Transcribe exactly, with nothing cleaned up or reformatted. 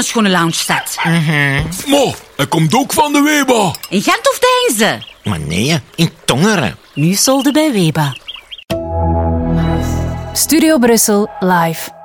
een schone lounge staat. Mm-hmm. Maar, hij komt ook van de Weba. In Gent of Deinze? Maar nee, in Tongeren. Nu solde bij Weba. Studio Brussel live.